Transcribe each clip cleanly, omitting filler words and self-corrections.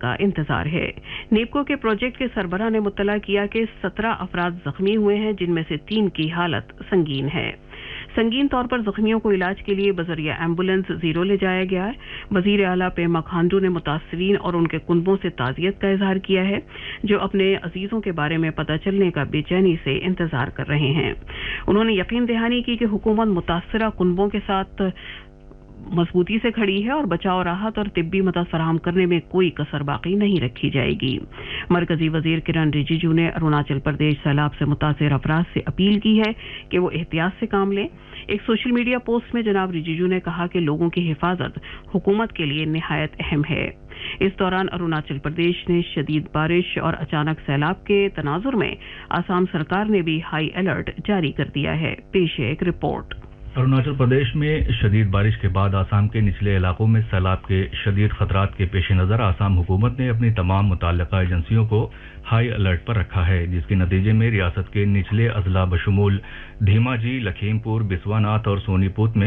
का इंतजार है। नेपको के प्रोजेक्ट के सरबराह ने मुत्तला किया कि 17 अफराद जख्मी हुए हैं, जिनमें से 3 की हालत संगीन है। संगीन तौर पर जख्मियों को इलाज के लिए बजरिया एम्बुलेंस जीरो ले जाया गया है। वजीर आला पेमा खांडू ने मुतासरीन और उनके कुनबों से ताज़ियत का इजहार किया है, जो अपने अजीजों के बारे में पता चलने का बेचैनी से इंतजार कर रहे हैं। उन्होंने यकीन दहानी की कि हुकूमत मुतासरा कुनबों के साथ मजबूती से खड़ी है और बचाव, राहत और तिब्बी मदद फराहम करने में कोई कसर बाकी नहीं रखी जाएगी। मरकजी वजीर किरण रिजिजू ने अरुणाचल प्रदेश सैलाब से मुतासिर अफराद से अपील की है कि वो एहतियात से काम लें। एक सोशल मीडिया पोस्ट में जनाब रिजिजू ने कहा कि लोगों की हिफाजत हुकूमत के लिए निहायत अहम है। इस दौरान अरुणाचल प्रदेश ने शदीद बारिश और अचानक सैलाब के तनाजुर में आसाम सरकार ने भी हाई अलर्ट जारी कर दिया है। पेश है एक रिपोर्ट। अरुणाचल प्रदेश में शदीद बारिश के बाद आसाम के निचले इलाकों में सैलाब के शदीद खतरात के पेश नज़र आसाम हुकूमत ने अपनी तमाम मुतल्लिका एजेंसियों को हाई अलर्ट पर रखा है, जिसके नतीजे में रियासत के निचले अजला बशमूल धीमाजी, लखीमपुर, बिस्वानाथ और सोनीपत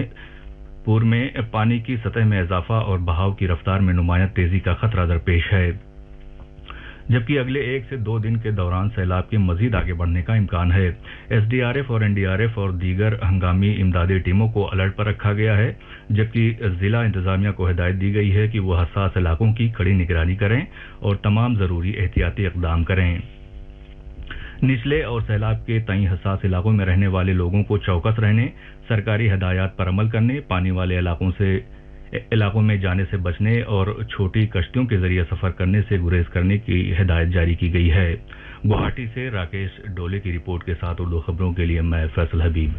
में पानी की सतह में इजाफा और बहाव की रफ्तार में नुमायां तेजी का खतरा दरपेश है, जबकि अगले 1 से 2 दिन के दौरान सैलाब के मजीद आगे बढ़ने का इम्कान है। एसडीआरएफ और एनडीआरएफ और दीगर हंगामी इमदादी टीमों को अलर्ट पर रखा गया है, जबकि जिला इंतजामिया को हिदायत दी गई है कि वह हसास इलाकों की कड़ी निगरानी करें और तमाम जरूरी एहतियाती इक़दाम करें। निचले और सैलाब के तई हसास इलाकों में रहने वाले लोगों को चौकस रहने, सरकारी हिदायत पर अमल करने, पानी वाले इलाकों में जाने से बचने और छोटी कश्तियों के जरिए सफर करने से गुरेज करने की हिदायत जारी की गई है। गुवाहाटी से राकेश डोले की रिपोर्ट के साथ उर्दू खबरों के लिए मैं फैसल हबीब।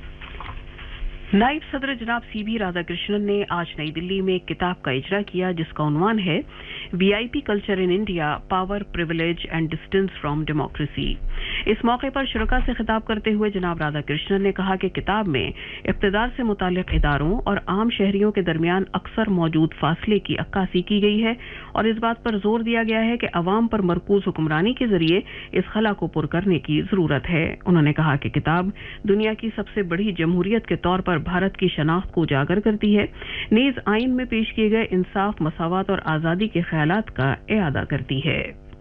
नायब सदर जनाब सीबी राधाकृष्णन ने आज नई दिल्ली में एक किताब का इजरा किया, जिसका उन्वान है VIP culture in India, power, privilege and distance from democracy. इस मौके पर शुरका से खिताब करते हुए जनाब राधाकृष्णन ने कहा कि किताब में इक़्तिदार से मुताल्लिक़ इदारों और आम शहरियों के दरमियान अक्सर मौजूद फासले की अक्कासी की गई है और इस बात पर जोर दिया गया है कि अवाम पर मरकूज हुक्मरानी के जरिए इस खला को पुर करने की जरूरत है। उन्होंने कहा कि किताब दुनिया की सबसे बड़ी जमहूरियत के तौर पर भारत की शनाख्त को उजागर करती है, नीज आइन में पेश किए गए इंसाफ, मसावत और आजादी के ख्यालात का इआदा करती है।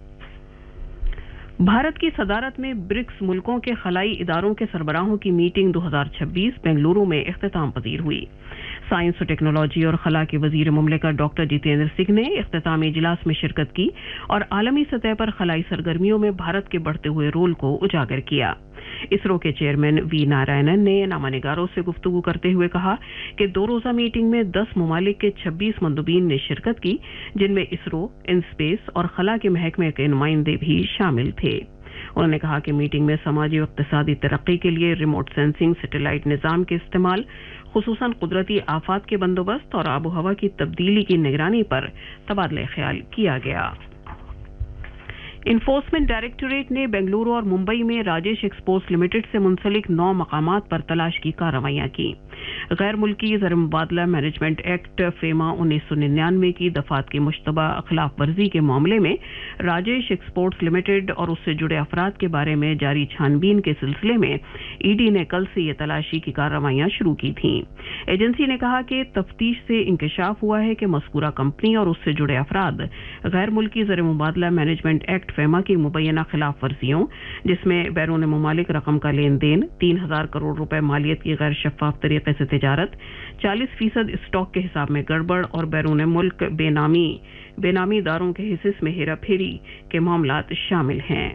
भारत की सदारत में ब्रिक्स मुल्कों के खलाई इदारों के सरबराहों की मीटिंग 2026 बेंगलुरु में इख्तिताम पजीर हुई। साइंस और टेक्नोलॉजी और खला के वजीर मुमलिकत डॉक्टर जितेंद्र सिंह ने इख्तितामी इजलास में शिरकत की और आलमी सतह पर खलाई सरगर्मियों में भारत के बढ़ते हुए रोल को उजागर किया। इसरो के चेयरमैन वी नारायणन ने नामानिगारों से गुफ्तगू करते हुए कहा कि 2 रोजा मीटिंग में 10 ममालिक के 26 मंदुबीन ने शिरकत की, जिनमें इसरो, इनस्पेस और खला के महकमे के नुमाइंदे भी शामिल थे। उन्होंने कहा कि मीटिंग में समाजी और इक़्तिसादी तरक्की के लिए रिमोट सेंसिंग, सैटेलाइट निज़ाम के इस्तेमाल, खुसूसन कुदरती आफात के बंदोबस्त और आबो हवा की तब्दीली की निगरानी पर तबादला ख्याल किया गया। इन्फोर्समेंट डायरेक्टोरेट ने बेंगलुरु और मुंबई में राजेश एक्सपोर्ट्स लिमिटेड से मुंसलिक 9 मकामात पर तलाश की कार्रवाइयां की। गैर मुल्की ज़र मुबादला मैनेजमेंट एक्ट फेमा 1999 की दफात की मुश्तबा खिलाफ वर्जी के मामले में राजेश एक्सपोर्ट्स लिमिटेड और उससे जुड़े अफराद के बारे में जारी छानबीन के सिलसिले में ईडी ने कल से ये तलाशी की कार्रवाइयां शुरू की थीं। एजेंसी ने कहा कि तफ्तीश से इंकशाफ हुआ है कि मज़कूरा कंपनी और उससे जुड़े अफराद गैर मुल्की ज़र मुबादला मैनेजमेंट एक्ट फेमा की मुबैना खिलाफ वर्जियों, जिसमें बैरून मुमालिक रकम का लेन देन, 3000 करोड़ रुपए मालियत की गैर शफाफ तरीके से तिजारत, 40% स्टॉक के हिसाब में गड़बड़ और बैरून मुल्क बेनामी दारों के हिस्से में हेरा फेरी के मामलात शामिल हैं।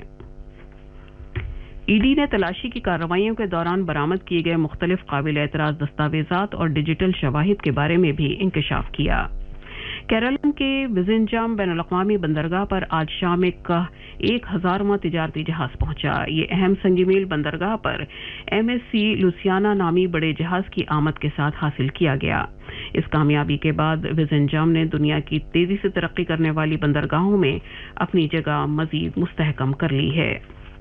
ईडी ने तलाशी की कार्रवाइयों के दौरान बरामद किए गए मुख्तलिफ काबिल एतराज दस्तावेजात और डिजिटल शवाहिद के बारे में भी इंकशाफ किया। केरल के विजिंजाम बैनुल-अक़वामी बंदरगाह पर आज शाम एक 1000वां तिजारती जहाज पहुंचा। ये अहम संगीमील बंदरगाह पर MSC लुसियाना नामी बड़े जहाज की आमद के साथ हासिल किया गया। इस कामयाबी के बाद विजिंजाम ने दुनिया की तेजी से तरक्की करने वाली बंदरगाहों में अपनी जगह मजीद मुस्तहकम कर ली है।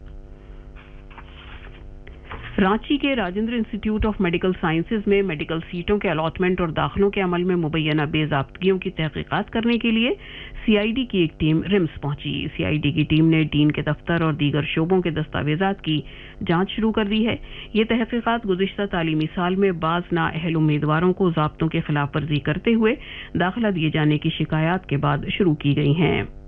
रांची के Rajendra institute of medical sciences में मेडिकल सीटों के अलॉटमेंट और दाखिलों के अमल में मुबैना बेज़ाब्तगियों की तहकीकात करने के लिए CID की एक टीम रिम्स पहुंची। CID की टीम ने डीन के दफ्तर और दीगर शोबों के दस्तावेजात की जांच शुरू कर दी है। ये तहकीकात गुज़िश्ता तालीमी साल में बाज़ नाअहल उम्मीदवारों को ज़ाब्तों की खिलाफ वर्जी करते हुए दाखिला दिए जाने की शिकायत के बाद शुरू की गई हैं।